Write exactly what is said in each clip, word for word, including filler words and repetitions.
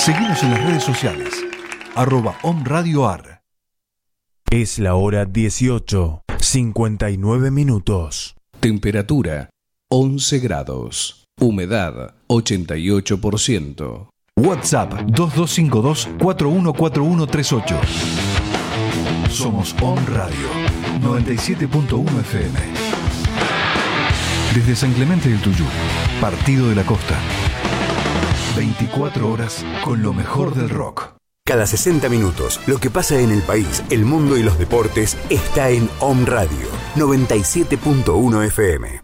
Seguinos en las redes sociales, arroba omradioar. Es la hora dieciocho, cincuenta y nueve minutos. Temperatura once grados. Humedad ochenta y ocho por ciento. WhatsApp dos dos cinco dos, cuatro uno cuatro uno tres ocho. Somos Om Radio noventa y siete punto uno F M. Desde San Clemente del Tuyú, Partido de la Costa. veinticuatro horas con lo mejor del rock. Cada sesenta minutos, lo que pasa en el país, el mundo y los deportes está en Om Radio noventa y siete punto uno F M.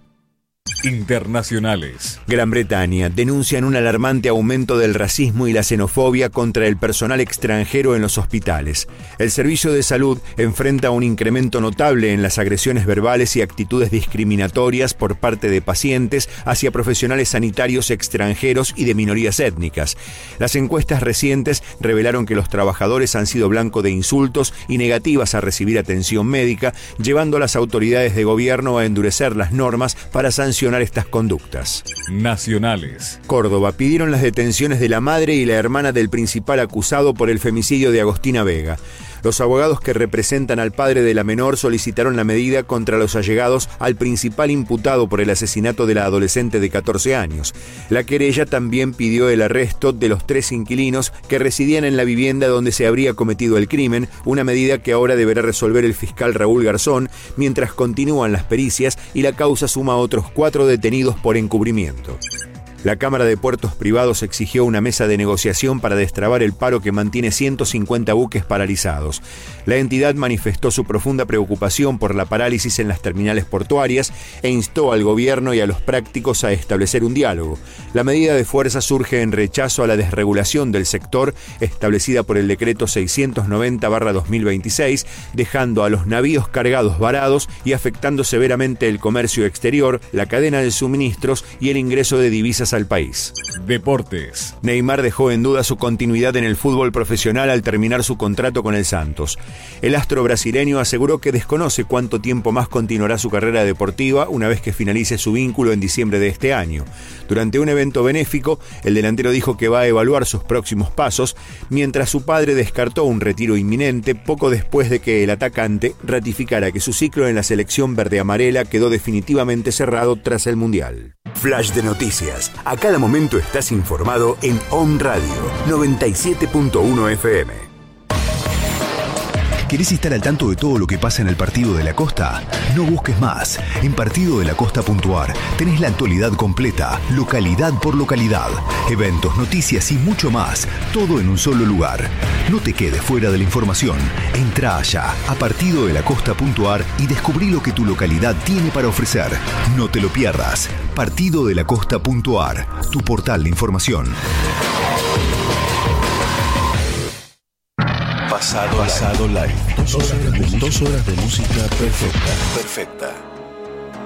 Internacionales. Gran Bretaña denuncian un alarmante aumento del racismo y la xenofobia contra el personal extranjero en los hospitales. El servicio de salud enfrenta un incremento notable en las agresiones verbales y actitudes discriminatorias por parte de pacientes hacia profesionales sanitarios extranjeros y de minorías étnicas. Las encuestas recientes revelaron que los trabajadores han sido blanco de insultos y negativas a recibir atención médica, llevando a las autoridades de gobierno a endurecer las normas para sancionar estas conductas. Nacionales. Córdoba pidieron las detenciones de la madre y la hermana del principal acusado por el femicidio de Agostina Vega. Los abogados que representan al padre de la menor solicitaron la medida contra los allegados al principal imputado por el asesinato de la adolescente de catorce años. La querella también pidió el arresto de los tres inquilinos que residían en la vivienda donde se habría cometido el crimen, una medida que ahora deberá resolver el fiscal Raúl Garzón, mientras continúan las pericias y la causa suma a otros cuatro detenidos por encubrimiento. La Cámara de Puertos Privados exigió una mesa de negociación para destrabar el paro que mantiene ciento cincuenta buques paralizados. La entidad manifestó su profunda preocupación por la parálisis en las terminales portuarias e instó al gobierno y a los prácticos a establecer un diálogo. La medida de fuerza surge en rechazo a la desregulación del sector establecida por el decreto seiscientos noventa barra dos mil veintiséis, dejando a los navíos cargados varados y afectando severamente el comercio exterior, la cadena de suministros y el ingreso de divisas al país. Deportes. Neymar dejó en duda su continuidad en el fútbol profesional al terminar su contrato con el Santos. El astro brasileño aseguró que desconoce cuánto tiempo más continuará su carrera deportiva una vez que finalice su vínculo en diciembre de este año. Durante un evento benéfico, el delantero dijo que va a evaluar sus próximos pasos, mientras su padre descartó un retiro inminente poco después de que el atacante ratificara que su ciclo en la selección verde-amarela quedó definitivamente cerrado tras el Mundial. Flash de noticias. A cada momento estás informado en Om Radio noventa y siete punto uno F M. ¿Querés estar al tanto de todo lo que pasa en el Partido de la Costa? No busques más. En partido de la costa punto a r tenés la actualidad completa, localidad por localidad, eventos, noticias y mucho más, todo en un solo lugar. No te quedes fuera de la información. Entrá allá a partido de la costa punto a r y descubrí lo que tu localidad tiene para ofrecer. No te lo pierdas. partido de la costa punto a r, tu portal de información. Pasado, Pasado Live. Dos horas de, dos horas de música perfecta. Perfecta.